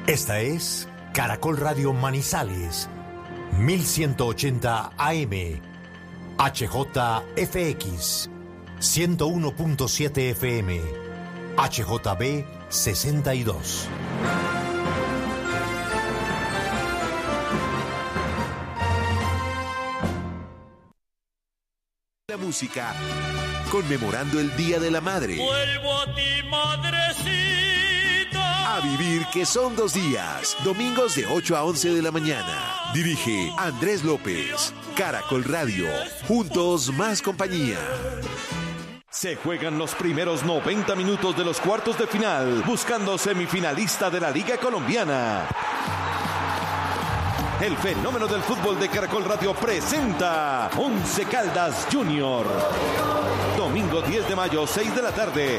Esta es Caracol Radio Manizales, 1180 AM, HJFX, 101.7 FM, HJB 62. La música conmemorando el Día de la Madre. Vuelvo a ti, madrecita. A vivir, que son 2 días. Domingos de 8 a 11 de la mañana. Dirige Andrés López. Caracol Radio. Juntos más compañía. Se juegan los primeros 90 minutos de los cuartos de final, buscando semifinalista de la Liga Colombiana. El fenómeno del fútbol de Caracol Radio presenta Once Caldas Junior. Domingo 10 de mayo, 6 de la tarde.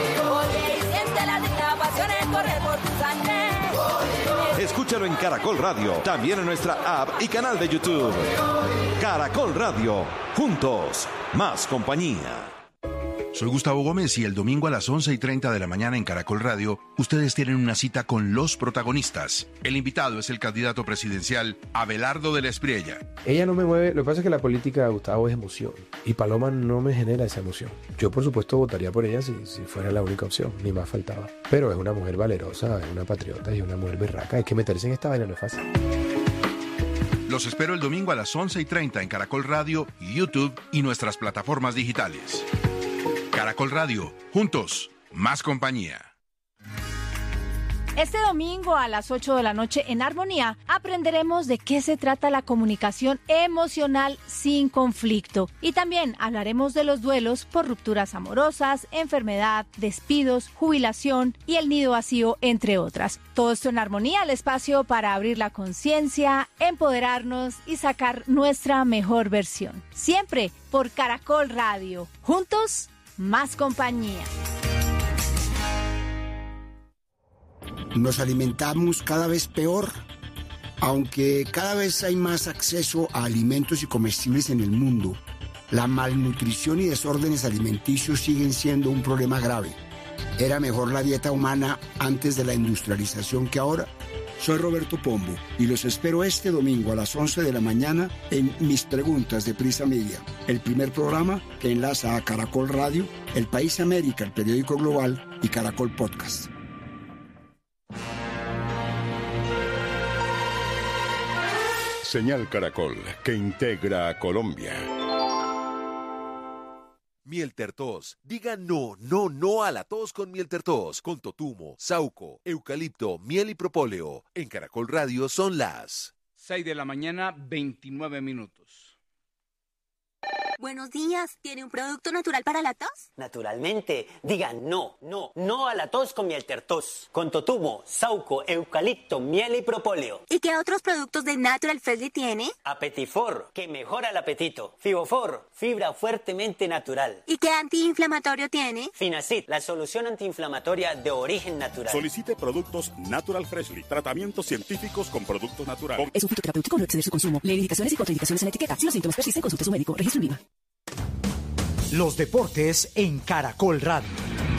Escúchalo en Caracol Radio, también en nuestra app y canal de YouTube. Caracol Radio, juntos, más compañía. Soy Gustavo Gómez y el domingo a las 11:30 de la mañana en Caracol Radio, ustedes tienen una cita con los protagonistas. El invitado es el candidato presidencial Abelardo de la Espriella. Ella no me mueve, lo que pasa es que la política, Gustavo, es emoción y Paloma no me genera esa emoción. Yo por supuesto votaría por ella si fuera la única opción, ni más faltaba. Pero es una mujer valerosa, es una patriota y una mujer berraca. Es que meterse en esta vaina no es fácil. Los espero el domingo a las 11:30 en Caracol Radio, YouTube y nuestras plataformas digitales. Caracol Radio, juntos, más compañía. Este domingo a las 8 de la noche en Armonía aprenderemos de qué se trata la comunicación emocional sin conflicto. Y también hablaremos de los duelos por rupturas amorosas, enfermedad, despidos, jubilación y el nido vacío, entre otras. Todo esto en Armonía, el espacio para abrir la conciencia, empoderarnos y sacar nuestra mejor versión. Siempre por Caracol Radio. Juntos, más compañía. Nos alimentamos cada vez peor, aunque cada vez hay más acceso a alimentos y comestibles en el mundo. La malnutrición y desórdenes alimenticios siguen siendo un problema grave. ¿Era mejor la dieta humana antes de la industrialización que ahora? Soy Roberto Pombo y los espero este domingo a las 11 de la mañana en Mis Preguntas de Prisa Media, el primer programa que enlaza a Caracol Radio, El País América, el periódico global y Caracol Podcast. Señal Caracol, que integra a Colombia. Miel Tertos. Diga no a la tos con Miel Tertos. Con totumo, sauco, eucalipto, miel y propóleo. En Caracol Radio son las 6 de la mañana, 29 minutos. Buenos días, ¿tiene un producto natural para la tos? Naturalmente, diga no a la tos con Miel Tertos. Con totumo, sauco, eucalipto, miel y propóleo. ¿Y qué otros productos de Natural Freshly tiene? Apetifor, que mejora el apetito. Fibofor, fibra fuertemente natural. ¿Y qué antiinflamatorio tiene? Finacid, la solución antiinflamatoria de origen natural. Solicite productos Natural Freshly, tratamientos científicos con productos naturales. Es un fitoterapéutico, no exceder su consumo. Lee indicaciones y contraindicaciones en la etiqueta. Si los síntomas persisten, consulte a su médico. Registro en VIVA. Los deportes en Caracol Radio.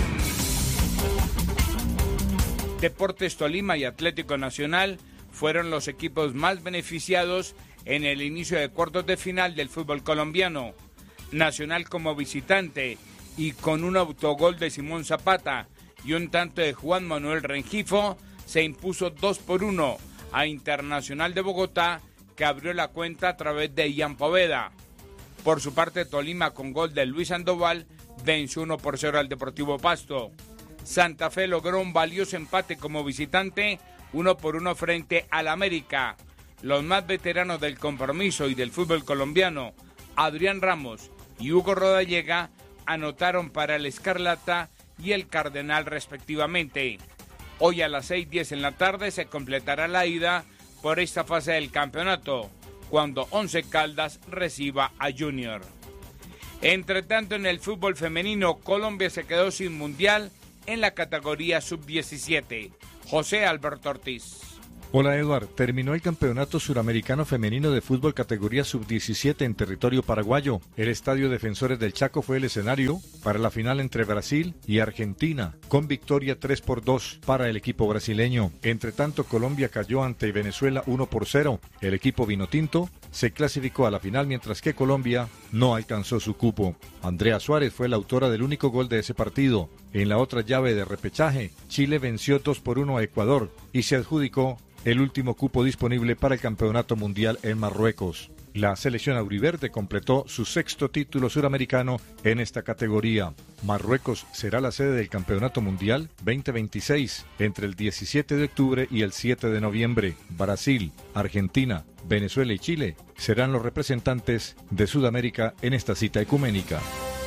Deportes Tolima y Atlético Nacional fueron los equipos más beneficiados en el inicio de cuartos de final del fútbol colombiano. Nacional como visitante y con un autogol de Simón Zapata y un tanto de Juan Manuel Rengifo se impuso 2-1 a Internacional de Bogotá, que abrió la cuenta a través de Ian Poveda. Por su parte, Tolima, con gol de Luis Sandoval, venció 1-0 al Deportivo Pasto. Santa Fe logró un valioso empate como visitante, 1-1 frente al América. Los más veteranos del compromiso y del fútbol colombiano, Adrián Ramos y Hugo Rodallega, anotaron para el Escarlata y el Cardenal respectivamente. Hoy a las 6:10 en la tarde se completará la ida por esta fase del campeonato, cuando Once Caldas reciba a Junior. Entre tanto, en el fútbol femenino, Colombia se quedó sin mundial en la categoría sub-17. José Alberto Ortiz. Hola Eduard, terminó el Campeonato Suramericano Femenino de Fútbol categoría Sub-17 en territorio paraguayo. El Estadio Defensores del Chaco fue el escenario para la final entre Brasil y Argentina, con victoria 3-2 para el equipo brasileño. Entre tanto, Colombia cayó ante Venezuela 1-0. El equipo vinotinto se clasificó a la final, mientras que Colombia no alcanzó su cupo. Andrea Suárez fue la autora del único gol de ese partido. En la otra llave de repechaje, Chile venció 2-1 a Ecuador y se adjudicó el último cupo disponible para el Campeonato Mundial en Marruecos. La selección auriverde completó su 6º título suramericano en esta categoría. Marruecos será la sede del Campeonato Mundial 2026 entre el 17 de octubre y el 7 de noviembre. Brasil, Argentina, Venezuela y Chile serán los representantes de Sudamérica en esta cita ecuménica.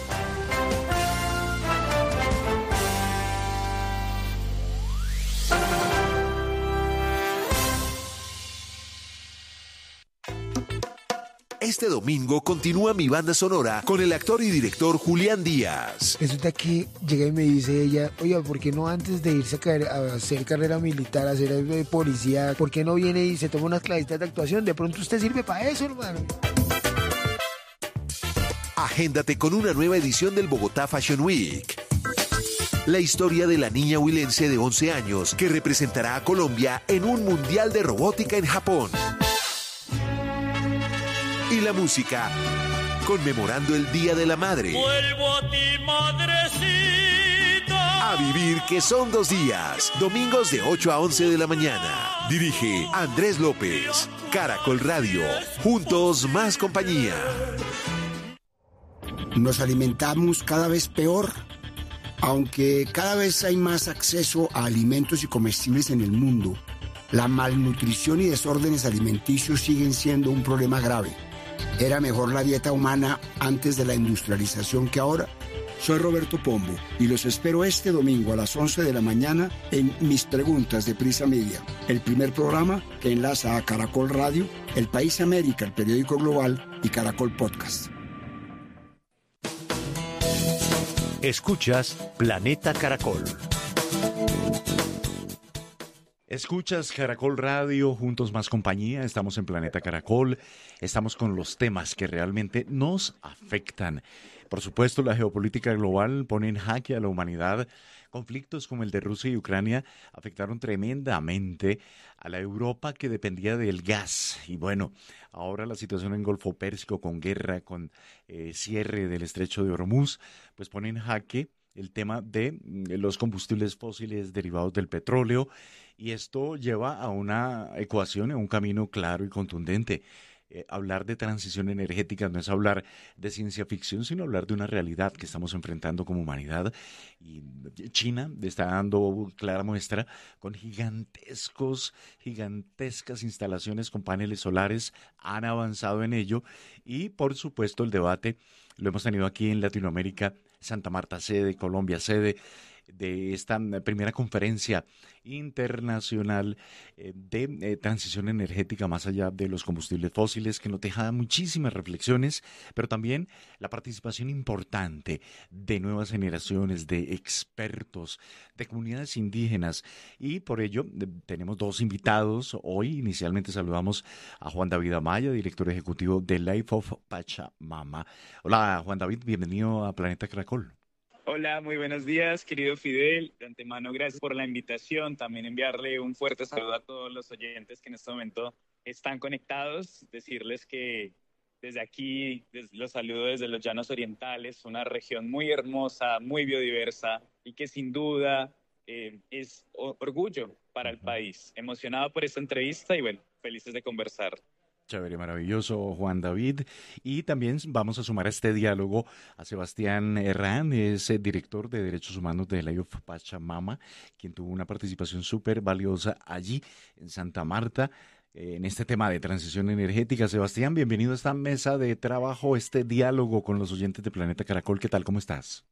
Este domingo continúa mi banda sonora con el actor y director Julián Díaz. Resulta que llega y me dice ella, oiga, ¿por qué no antes de irse a hacer carrera militar, a hacer policía, por qué no viene y se toma unas clasitas de actuación? De pronto usted sirve para eso, hermano. Agéndate con una nueva edición del Bogotá Fashion Week. La historia de la niña huilense de 11 años que representará a Colombia en un mundial de robótica en Japón. Y la música, conmemorando el Día de la Madre. Vuelvo a ti, madrecita. A vivir, que son 2 días. Domingos de 8 a 11 de la mañana. Dirige Andrés López. Caracol Radio. Juntos, más compañía. Nos alimentamos cada vez peor. Aunque cada vez hay más acceso a alimentos y comestibles en el mundo, la malnutrición y desórdenes alimenticios siguen siendo un problema grave. ¿Era mejor la dieta humana antes de la industrialización que ahora? Soy Roberto Pombo y los espero este domingo a las 11 de la mañana en Mis Preguntas de Prisa Media, el primer programa que enlaza a Caracol Radio, El País América, el periódico global, y Caracol Podcast. Escuchas Planeta Caracol. Escuchas Caracol Radio, Juntos Más Compañía, estamos en Planeta Caracol, estamos con los temas que realmente nos afectan. Por supuesto, la geopolítica global pone en jaque a la humanidad. Conflictos como el de Rusia y Ucrania afectaron tremendamente a la Europa que dependía del gas. Y bueno, ahora la situación en Golfo Pérsico, con guerra, con cierre del estrecho de Hormuz, pues pone en jaque el tema de los combustibles fósiles derivados del petróleo, y esto lleva a una ecuación, a un camino claro y contundente. Hablar de transición energética no es hablar de ciencia ficción, sino hablar de una realidad que estamos enfrentando como humanidad. Y China está dando clara muestra con gigantescas instalaciones con paneles solares, han avanzado en ello, y por supuesto el debate lo hemos tenido aquí en Latinoamérica. Santa Marta sede, Colombia sede de esta primera conferencia internacional de transición energética más allá de los combustibles fósiles, que nos deja muchísimas reflexiones, pero también la participación importante de nuevas generaciones, de expertos, de comunidades indígenas, y por ello tenemos 2 invitados. Hoy inicialmente saludamos a Juan David Amaya, director ejecutivo de Life of Pachamama. Hola Juan David, bienvenido a Planeta Caracol. Hola, muy buenos días, querido Fidel. De antemano, gracias por la invitación. También enviarle un fuerte saludo a todos los oyentes que en este momento están conectados. Decirles que desde aquí los saludo desde los Llanos Orientales, una región muy hermosa, muy biodiversa, y que sin duda es orgullo para el país. Emocionado por esta entrevista y bueno, felices de conversar. Chévere, maravilloso, Juan David. Y también vamos a sumar a este diálogo a Sebastián Herrán, es director de Derechos Humanos de Life of Pachamama, quien tuvo una participación súper valiosa allí en Santa Marta en este tema de transición energética. Sebastián, bienvenido a esta mesa de trabajo, este diálogo con los oyentes de Planeta Caracol. ¿Qué tal? ¿Cómo estás?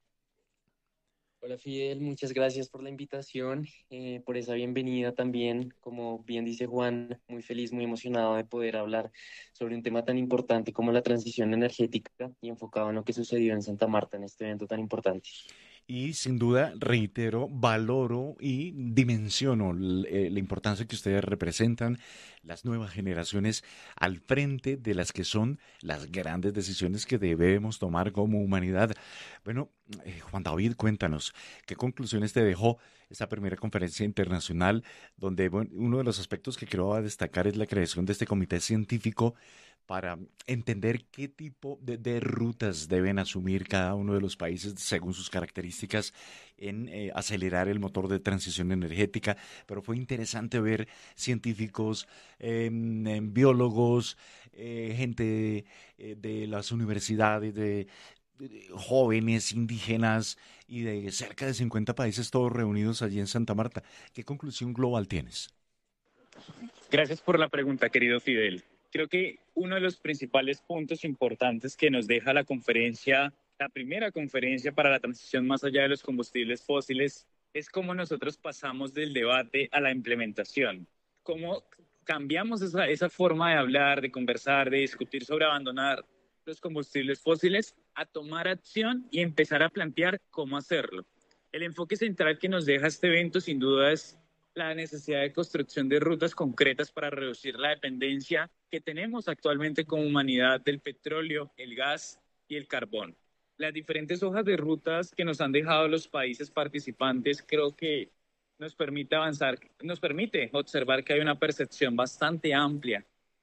Hola Fidel, muchas gracias por la invitación, por esa bienvenida también. Como bien dice Juan, muy feliz, muy emocionado de poder hablar sobre un tema tan importante como la transición energética y enfocado en lo que sucedió en Santa Marta en este evento tan importante. Y sin duda, reitero, valoro y dimensiono la importancia que ustedes representan, las nuevas generaciones al frente de las que son las grandes decisiones que debemos tomar como humanidad. Bueno, Juan David, cuéntanos, ¿qué conclusiones te dejó esta primera conferencia internacional donde uno de los aspectos que quiero destacar es la creación de este comité científico para entender qué tipo de rutas deben asumir cada uno de los países según sus características en acelerar el motor de transición energética? Pero fue interesante ver científicos, biólogos, gente de las universidades, de jóvenes, indígenas y de cerca de 50 países todos reunidos allí en Santa Marta. ¿Qué conclusión global tienes? Gracias por la pregunta, querido Fidel. Creo que uno de los principales puntos importantes que nos deja la conferencia, la primera conferencia para la transición más allá de los combustibles fósiles, es cómo nosotros pasamos del debate a la implementación. Cómo cambiamos esa forma de hablar, de conversar, de discutir sobre abandonar los combustibles fósiles a tomar acción y empezar a plantear cómo hacerlo. El enfoque central que nos deja este evento sin duda es la necesidad de construcción de rutas concretas para reducir la dependencia que tenemos actualmente como humanidad del petróleo, el gas y el carbón. Las diferentes hojas de rutas que nos han dejado los países participantes creo que nos permite avanzar, nos permite observar que hay una percepción bastante amplia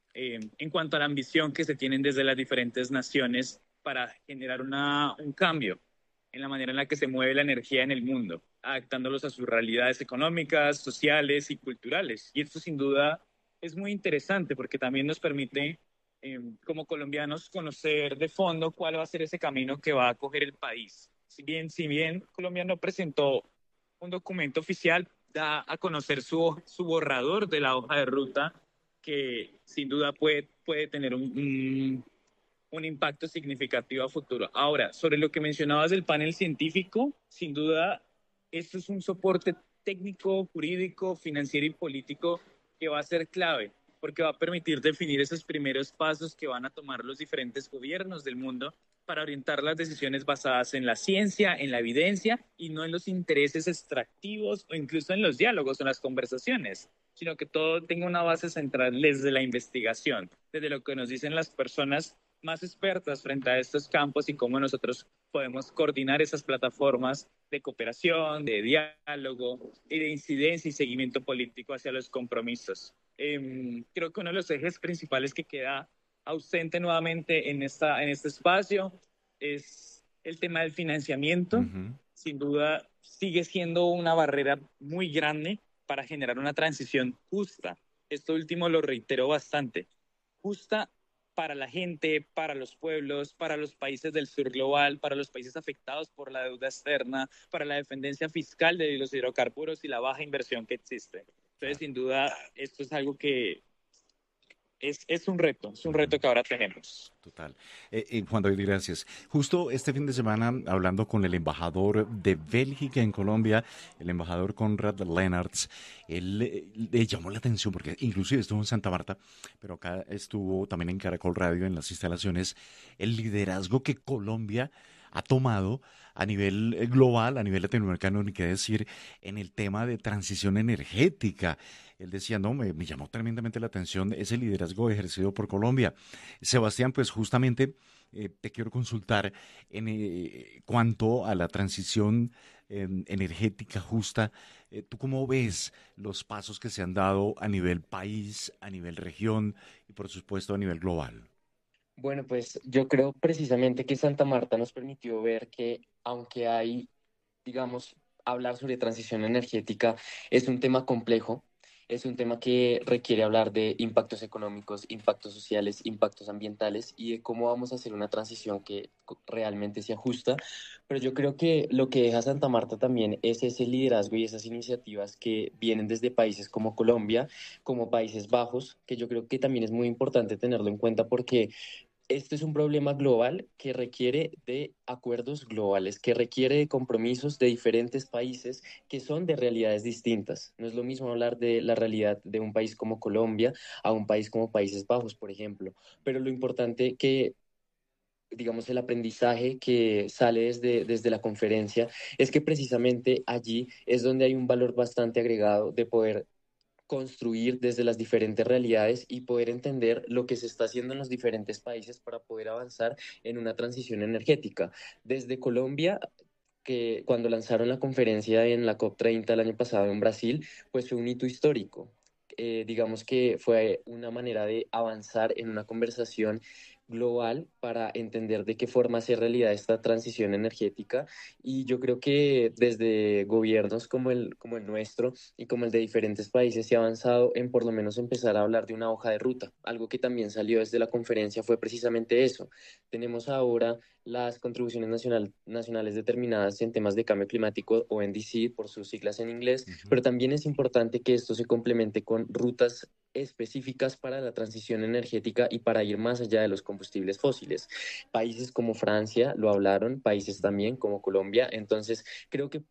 en cuanto a la ambición que se tienen desde las diferentes naciones para generar un cambio en la manera en la que se mueve la energía en el mundo, adaptándolos a sus realidades económicas, sociales y culturales. Y esto sin duda es muy interesante porque también nos permite, como colombianos, conocer de fondo cuál va a ser ese camino que va a coger el país. Si bien Colombia no presentó un documento oficial, da a conocer su borrador de la hoja de ruta, que sin duda puede tener un impacto significativo a futuro. Ahora, sobre lo que mencionabas del panel científico, sin duda, esto es un soporte técnico, jurídico, financiero y político que va a ser clave, porque va a permitir definir esos primeros pasos que van a tomar los diferentes gobiernos del mundo para orientar las decisiones basadas en la ciencia, en la evidencia y no en los intereses extractivos o incluso en los diálogos o en las conversaciones, sino que todo tenga una base central desde la investigación, desde lo que nos dicen las personas más expertas frente a estos campos y cómo nosotros podemos coordinar esas plataformas de cooperación, de diálogo y de incidencia y seguimiento político hacia los compromisos. Creo que uno de los ejes principales que queda ausente nuevamente en este espacio es el tema del financiamiento. Sin duda sigue siendo una barrera muy grande para generar una transición justa. Esto último lo reitero bastante. Justa para la gente, para los pueblos, para los países del sur global, para los países afectados por la deuda externa, para la dependencia fiscal de los hidrocarburos y la baja inversión que existe. Entonces, sin duda, esto es algo que es un reto que ahora tenemos. Total. Juan David, gracias. Justo este fin de semana, hablando con el embajador de Bélgica en Colombia, el embajador Konrad Leenaerts, él le llamó la atención, porque inclusive estuvo en Santa Marta, pero acá estuvo también en Caracol Radio, en las instalaciones, el liderazgo que Colombia ha tomado a nivel global, a nivel latinoamericano, ni qué decir, en el tema de transición energética. Él decía, no, me llamó tremendamente la atención ese liderazgo ejercido por Colombia. Sebastián, pues justamente te quiero consultar en cuanto a la transición energética justa. ¿Tú cómo ves los pasos que se han dado a nivel país, a nivel región y por supuesto a nivel global? Bueno, pues yo creo precisamente que Santa Marta nos permitió ver que aunque hay, digamos, hablar sobre transición energética es un tema complejo, es un tema que requiere hablar de impactos económicos, impactos sociales, impactos ambientales y de cómo vamos a hacer una transición que realmente sea justa. Pero yo creo que lo que deja Santa Marta también es ese liderazgo y esas iniciativas que vienen desde países como Colombia, como Países Bajos, que yo creo que también es muy importante tenerlo en cuenta porque este es un problema global que requiere de acuerdos globales, que requiere de compromisos de diferentes países que son de realidades distintas. No es lo mismo hablar de la realidad de un país como Colombia a un país como Países Bajos, por ejemplo. Pero lo importante que digamos, el aprendizaje que sale desde la conferencia es que precisamente allí es donde hay un valor bastante agregado de poder construir desde las diferentes realidades y poder entender lo que se está haciendo en los diferentes países para poder avanzar en una transición energética. Desde Colombia, que cuando lanzaron la conferencia en la COP30 el año pasado en Brasil, pues fue un hito histórico. Digamos que fue una manera de avanzar en una conversación global para entender de qué forma hacer realidad esta transición energética, y yo creo que desde gobiernos como el nuestro y como el de diferentes países se ha avanzado en por lo menos empezar a hablar de una hoja de ruta. Algo que también salió desde la conferencia fue precisamente eso. Tenemos ahora las contribuciones nacionales determinadas en temas de cambio climático, o NDC por sus siglas en inglés, pero también es importante que esto se complemente con rutas específicas para la transición energética y para ir más allá de los combustibles fósiles. Países como Francia lo hablaron, países también como Colombia, entonces creo que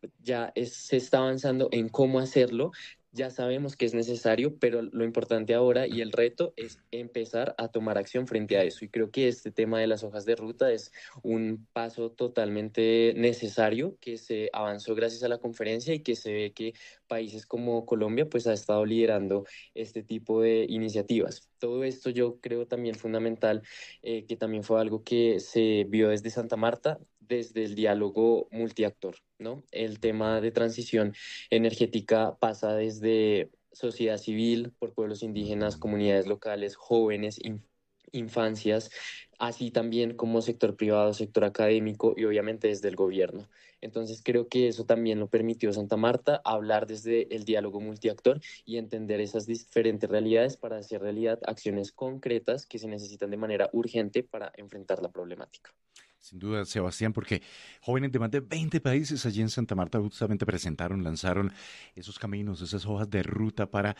se está avanzando en cómo hacerlo. Ya sabemos que es necesario, pero lo importante ahora y el reto es empezar a tomar acción frente a eso. Y creo que este tema de las hojas de ruta es un paso totalmente necesario que se avanzó gracias a la conferencia y que se ve que países como Colombia pues ha estado liderando este tipo de iniciativas. Todo esto yo creo también fundamental, que también fue algo que se vio desde Santa Marta, desde el diálogo multiactor, ¿no? El tema de transición energética pasa desde sociedad civil, por pueblos indígenas, comunidades locales, jóvenes, infancias, así también como sector privado, sector académico y obviamente desde el gobierno. Entonces creo que eso también lo permitió Santa Marta, hablar desde el diálogo multiactor y entender esas diferentes realidades para hacer realidad acciones concretas que se necesitan de manera urgente para enfrentar la problemática. Sin duda, Sebastián, porque jóvenes de más de 20 países allí en Santa Marta justamente lanzaron esos caminos, esas hojas de ruta para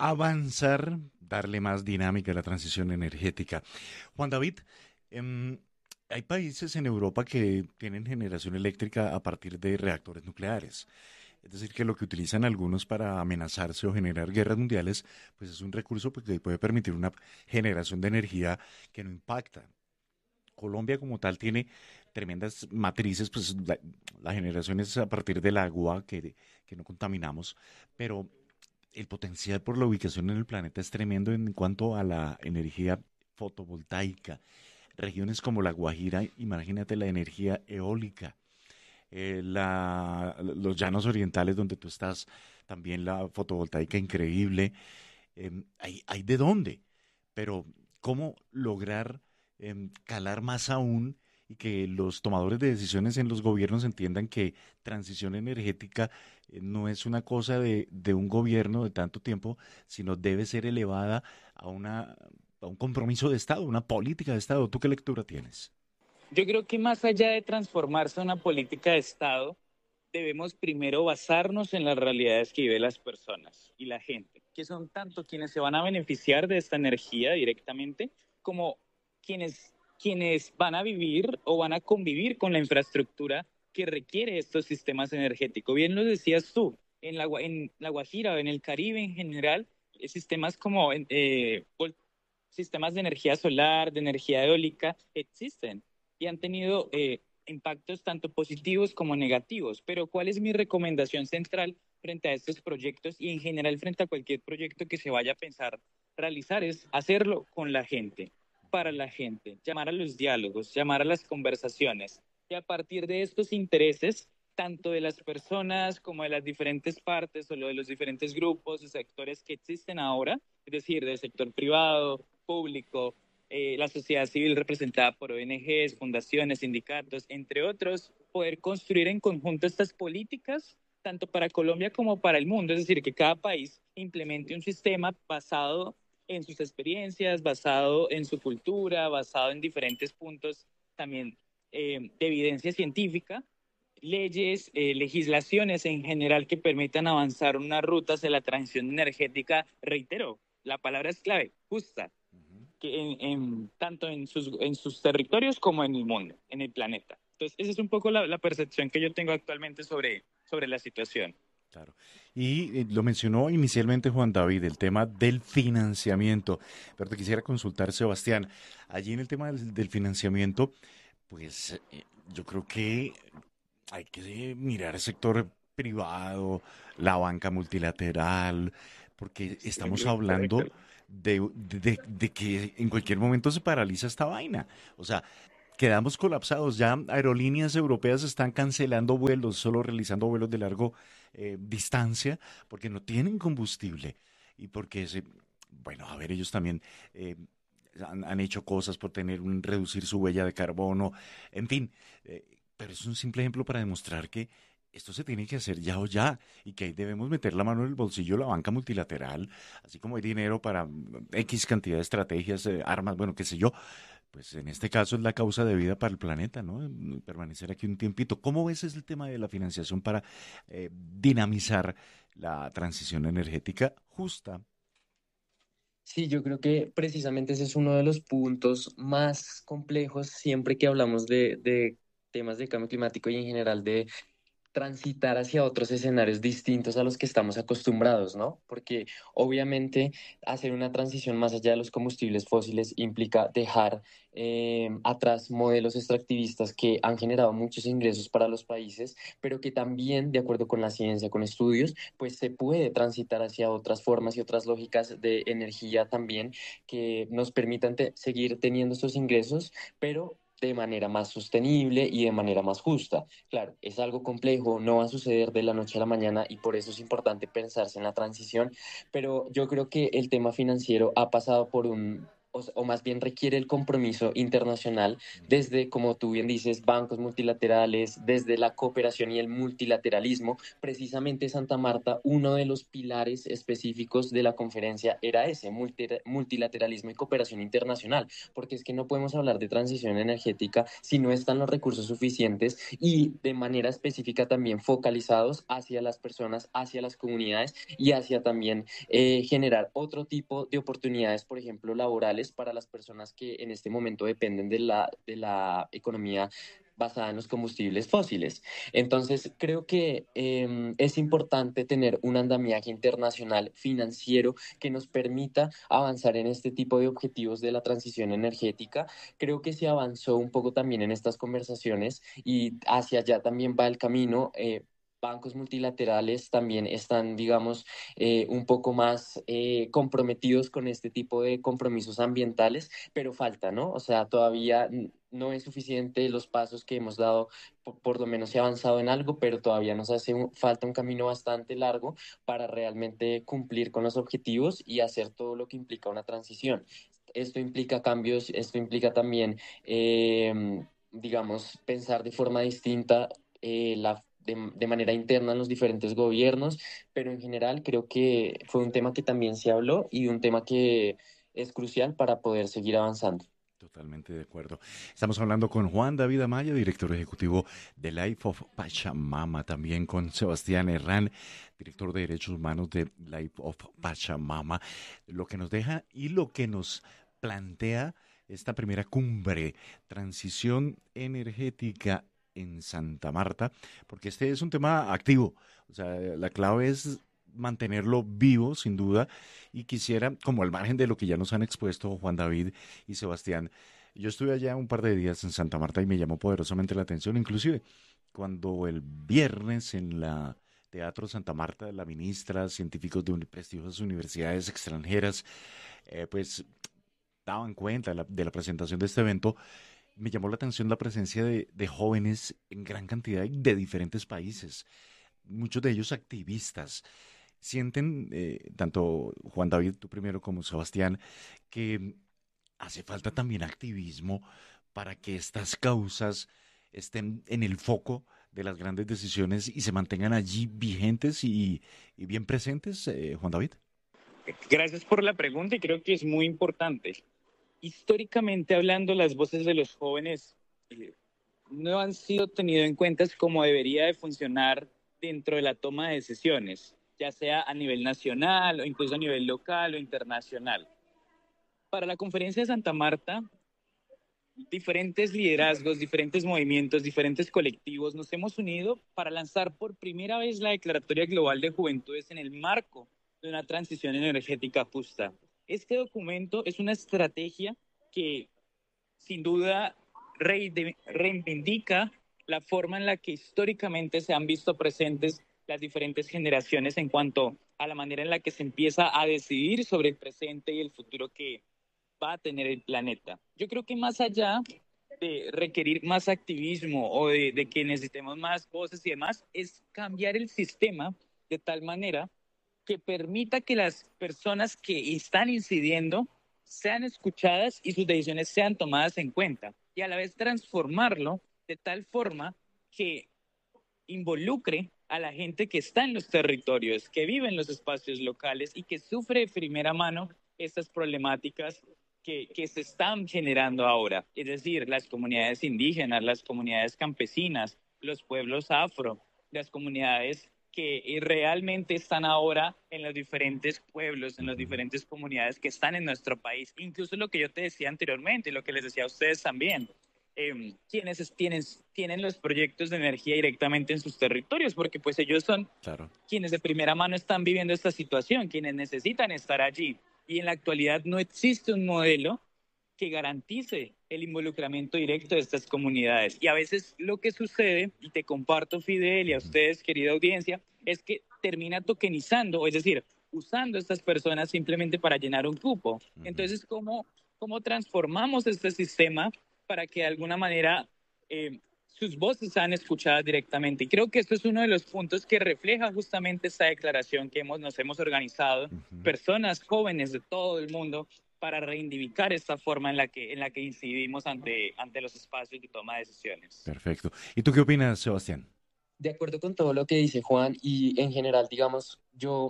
avanzar, darle más dinámica a la transición energética. Juan David, hay países en Europa que tienen generación eléctrica a partir de reactores nucleares. Es decir, que lo que utilizan algunos para amenazarse o generar guerras mundiales, pues es un recurso que puede permitir una generación de energía que no impacta. Colombia como tal tiene tremendas matrices, pues la generación es a partir del agua que no contaminamos, pero el potencial por la ubicación en el planeta es tremendo en cuanto a la energía fotovoltaica. Regiones como La Guajira, imagínate la energía eólica, los llanos orientales donde tú estás, también la fotovoltaica increíble, hay de dónde, pero ¿cómo lograr calar más aún y que los tomadores de decisiones en los gobiernos entiendan que transición energética no es una cosa de un gobierno de tanto tiempo, sino debe ser elevada a un compromiso de Estado, una política de Estado? ¿Tú qué lectura tienes? Yo creo que más allá de transformarse en una política de Estado, debemos primero basarnos en las realidades que viven las personas y la gente, que son tanto quienes se van a beneficiar de esta energía directamente, como quienes van a vivir o van a convivir con la infraestructura que requiere estos sistemas energéticos. Bien lo decías tú, en la Guajira o en el Caribe en general, sistemas como sistemas de energía solar, de energía eólica, existen y han tenido impactos tanto positivos como negativos. Pero ¿cuál es mi recomendación central frente a estos proyectos y en general frente a cualquier proyecto que se vaya a pensar realizar? Es hacerlo con la gente, para la gente, llamar a los diálogos, llamar a las conversaciones, y a partir de estos intereses, tanto de las personas como de las diferentes partes o de los diferentes grupos o sectores que existen ahora, es decir, del sector privado, público, la sociedad civil representada por ONGs, fundaciones, sindicatos, entre otros, poder construir en conjunto estas políticas, tanto para Colombia como para el mundo, es decir, que cada país implemente un sistema basado en sus experiencias, basado en su cultura, basado en diferentes puntos también de evidencia científica, leyes, legislaciones en general que permitan avanzar unas rutas de la transición energética, reitero, la palabra es clave, justa, que tanto en sus territorios como en el mundo, en el planeta. Entonces, esa es un poco la percepción que yo tengo actualmente sobre la situación. Claro. Y lo mencionó inicialmente Juan David, el tema del financiamiento. Pero te quisiera consultar, Sebastián, allí en el tema del financiamiento, Pues yo creo que hay que mirar el sector privado, la banca multilateral, porque estamos hablando de que en cualquier momento se paraliza esta vaina. O sea, quedamos colapsados. Ya aerolíneas europeas están cancelando vuelos, solo realizando vuelos de largo distancia, porque no tienen combustible y porque bueno, a ver, ellos también han hecho cosas por reducir su huella de carbono, en fin, pero es un simple ejemplo para demostrar que esto se tiene que hacer ya o ya, y que ahí debemos meter la mano en el bolsillo de la banca multilateral, así como hay dinero para X cantidad de estrategias, armas, bueno, qué sé yo. Pues en este caso es la causa de vida para el planeta, ¿no? Permanecer aquí un tiempito. ¿Cómo ves el tema de la financiación para dinamizar la transición energética justa? Sí, yo creo que precisamente ese es uno de los puntos más complejos siempre que hablamos de temas de cambio climático y en general de transitar hacia otros escenarios distintos a los que estamos acostumbrados, ¿no? Porque obviamente hacer una transición más allá de los combustibles fósiles implica dejar atrás modelos extractivistas que han generado muchos ingresos para los países, pero que también, de acuerdo con la ciencia, con estudios, pues se puede transitar hacia otras formas y otras lógicas de energía también que nos permitan seguir teniendo estos ingresos, pero de manera más sostenible y de manera más justa. Claro, es algo complejo, no va a suceder de la noche a la mañana y por eso es importante pensarse en la transición, pero yo creo que el tema financiero ha pasado por o más bien requiere el compromiso internacional desde, como tú bien dices, bancos multilaterales, desde la cooperación y el multilateralismo. Precisamente Santa Marta, uno de los pilares específicos de la conferencia era ese, multilateralismo y cooperación internacional, porque es que no podemos hablar de transición energética si no están los recursos suficientes y de manera específica también focalizados hacia las personas, hacia las comunidades y hacia también generar otro tipo de oportunidades, por ejemplo, laborales para las personas que en este momento dependen de la economía basada en los combustibles fósiles. Entonces, creo que es importante tener un andamiaje internacional financiero que nos permita avanzar en este tipo de objetivos de la transición energética. Creo que se avanzó un poco también en estas conversaciones y hacia allá también va el camino. Bancos multilaterales también están, digamos, un poco más comprometidos con este tipo de compromisos ambientales, pero falta, ¿no? O sea, todavía no es suficiente los pasos que hemos dado, por lo menos se ha avanzado en algo, pero todavía nos hace falta un camino bastante largo para realmente cumplir con los objetivos y hacer todo lo que implica una transición. Esto implica cambios, esto implica también, digamos, pensar de forma distinta de manera interna en los diferentes gobiernos, pero en general creo que fue un tema que también se habló y un tema que es crucial para poder seguir avanzando. Totalmente de acuerdo. Estamos hablando con Juan David Amaya, director ejecutivo de Life of Pachamama, también con Sebastián Herrán, director de Derechos Humanos de Life of Pachamama, lo que nos deja y lo que nos plantea esta primera cumbre, transición energética en Santa Marta, porque este es un tema activo, o sea, la clave es mantenerlo vivo, sin duda, y quisiera, como al margen de lo que ya nos han expuesto Juan David y Sebastián, yo estuve allá un par de días en Santa Marta y me llamó poderosamente la atención, inclusive cuando el viernes en la Teatro Santa Marta, la ministra, científicos de prestigiosas universidades extranjeras, pues daban cuenta de la presentación de este evento. Me llamó la atención la presencia de jóvenes en gran cantidad de diferentes países, muchos de ellos activistas. Sienten, tanto Juan David, tú primero, como Sebastián, que hace falta también activismo para que estas causas estén en el foco de las grandes decisiones y se mantengan allí vigentes y bien presentes, Juan David. Gracias por la pregunta y creo que es muy importante. Históricamente hablando, las voces de los jóvenes no han sido tenidas en cuenta como debería de funcionar dentro de la toma de decisiones, ya sea a nivel nacional o incluso a nivel local o internacional. Para la conferencia de Santa Marta, diferentes liderazgos, diferentes movimientos, diferentes colectivos nos hemos unido para lanzar por primera vez la Declaratoria Global de Juventudes en el marco de una transición energética justa. Este documento es una estrategia que sin duda reivindica la forma en la que históricamente se han visto presentes las diferentes generaciones en cuanto a la manera en la que se empieza a decidir sobre el presente y el futuro que va a tener el planeta. Yo creo que más allá de requerir más activismo o de que necesitemos más voces y demás, es cambiar el sistema de tal manera que permita que las personas que están incidiendo sean escuchadas y sus decisiones sean tomadas en cuenta, y a la vez transformarlo de tal forma que involucre a la gente que está en los territorios, que vive en los espacios locales y que sufre de primera mano estas problemáticas que se están generando ahora. Es decir, las comunidades indígenas, las comunidades campesinas, los pueblos afro, las comunidades que realmente están ahora en los diferentes pueblos, en las diferentes comunidades que están en nuestro país. Incluso lo que yo te decía anteriormente, lo que les decía a ustedes también, quienes tienen los proyectos de energía directamente en sus territorios, porque pues ellos son quienes de primera mano están viviendo esta situación, quienes necesitan estar allí. Y en la actualidad no existe un modelo que garantice el involucramiento directo de estas comunidades. Y a veces lo que sucede, y te comparto, Fidel, y a ustedes, querida audiencia, es que termina tokenizando, es decir, usando a estas personas simplemente para llenar un cupo. Entonces, ¿cómo transformamos este sistema para que de alguna manera sus voces sean escuchadas directamente? Y creo que esto es uno de los puntos que refleja justamente esta declaración que nos hemos organizado, personas jóvenes de todo el mundo, para reivindicar esta forma en la que incidimos ante los espacios de toma de decisiones. Perfecto. ¿Y tú qué opinas, Sebastián? De acuerdo con todo lo que dice Juan, y en general, digamos,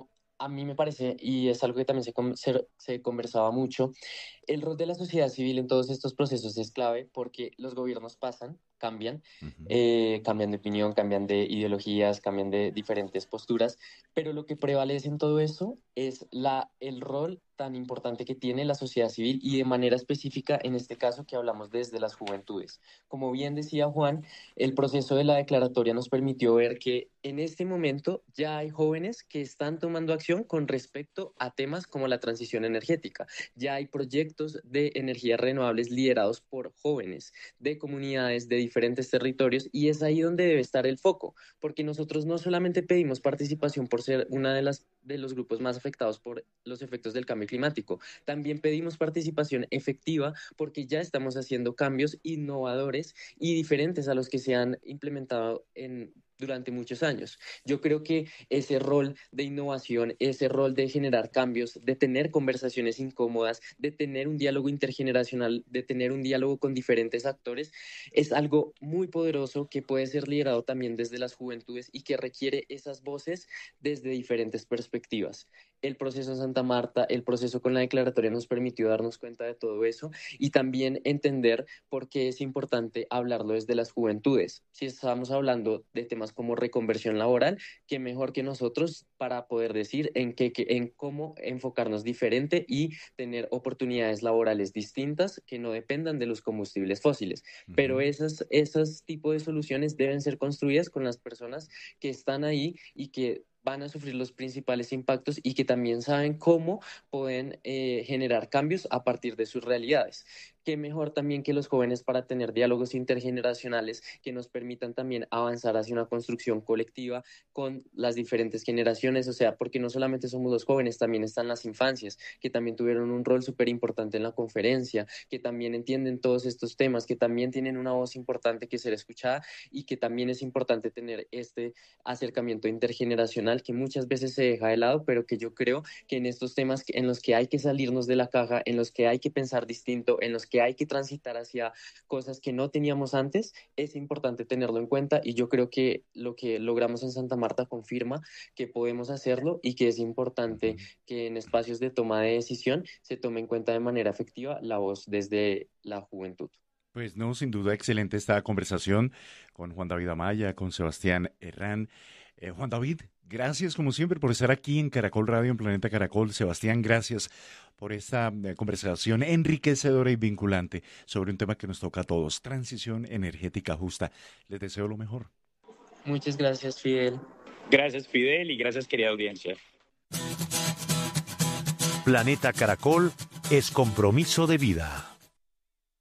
a mí me parece, y es algo que también se conversaba mucho, el rol de la sociedad civil en todos estos procesos es clave, porque los gobiernos cambian, cambian de opinión, cambian de ideologías, cambian de diferentes posturas, pero lo que prevalece en todo eso es el rol tan importante que tiene la sociedad civil, y de manera específica en este caso que hablamos desde las juventudes. Como bien decía Juan, el proceso de la declaratoria nos permitió ver que en este momento ya hay jóvenes que están tomando acción con respecto a temas como la transición energética. Ya hay proyectos de energías renovables liderados por jóvenes de comunidades de diferentes territorios, y es ahí donde debe estar el foco, porque nosotros no solamente pedimos participación por ser una de los grupos más afectados por los efectos del cambio climático, también pedimos participación efectiva porque ya estamos haciendo cambios innovadores y diferentes a los que se han implementado durante muchos años. Yo creo que ese rol de innovación, ese rol de generar cambios, de tener conversaciones incómodas, de tener un diálogo intergeneracional, de tener un diálogo con diferentes actores, es algo muy poderoso que puede ser liderado también desde las juventudes y que requiere esas voces desde diferentes perspectivas. El proceso en Santa Marta, el proceso con la declaratoria nos permitió darnos cuenta de todo eso y también entender por qué es importante hablarlo desde las juventudes. Si estamos hablando de temas como reconversión laboral, qué mejor que nosotros para poder decir en cómo enfocarnos diferente y tener oportunidades laborales distintas que no dependan de los combustibles fósiles. Pero esos tipos de soluciones deben ser construidas con las personas que están ahí y que van a sufrir los principales impactos y que también saben cómo pueden generar cambios a partir de sus realidades. Qué mejor también que los jóvenes para tener diálogos intergeneracionales que nos permitan también avanzar hacia una construcción colectiva con las diferentes generaciones, o sea, porque no solamente somos los jóvenes, también están las infancias, que también tuvieron un rol súper importante en la conferencia, que también entienden todos estos temas, que también tienen una voz importante que ser escuchada y que también es importante tener este acercamiento intergeneracional que muchas veces se deja de lado, pero que yo creo que en estos temas en los que hay que salirnos de la caja, en los que hay que pensar distinto, en los que hay que transitar hacia cosas que no teníamos antes, es importante tenerlo en cuenta, y yo creo que lo que logramos en Santa Marta confirma que podemos hacerlo y que es importante que en espacios de toma de decisión se tome en cuenta de manera efectiva la voz desde la juventud. Pues no, sin duda excelente esta conversación con Juan David Amaya, con Sebastián Herrán. Juan David, gracias como siempre por estar aquí en Caracol Radio, en Planeta Caracol. Sebastián, gracias por esta conversación enriquecedora y vinculante sobre un tema que nos toca a todos, transición energética justa. Les deseo lo mejor. Muchas gracias, Fidel. Gracias, Fidel, y gracias, querida audiencia. Planeta Caracol es compromiso de vida.